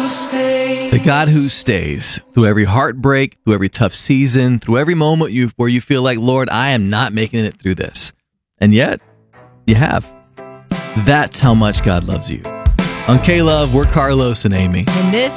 The God who stays through every heartbreak, through every tough season, through every moment where you feel like, Lord, I am not making it through this. And yet, you have. That's how much God loves you. On K-Love, we're Carlos and Amy. And this